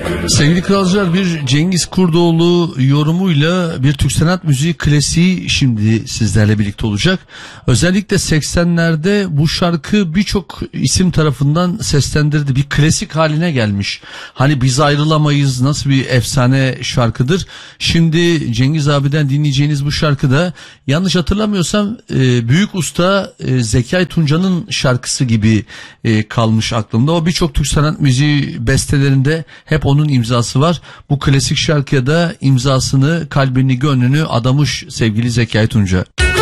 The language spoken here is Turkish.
Sevgili kralcılar, bir Cengiz Kurdoğlu yorumuyla bir Türk sanat müziği klasiği şimdi sizlerle birlikte olacak. Özellikle 80'lerde bu şarkı birçok isim tarafından seslendirildi. Bir klasik haline gelmiş. Hani biz ayrılamayız, nasıl bir efsane şarkıdır. Şimdi Cengiz abiden dinleyeceğiniz bu şarkıda yanlış hatırlamıyorsam büyük usta Zekai Tunca'nın şarkısı gibi kalmış aklımda. O birçok Türk sanat müziği bestelerinde hep onun imzası var. Bu klasik şarkıya da imzasını, kalbini, gönlünü adamış sevgili Zekai Tunca.